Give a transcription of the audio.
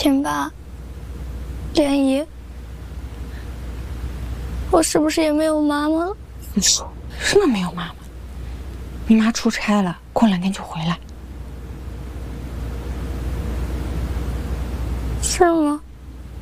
天霸、莲姨，我是不是也没有妈妈？ 你说什么没有妈妈？你妈出差了，过2天就回来。 是吗？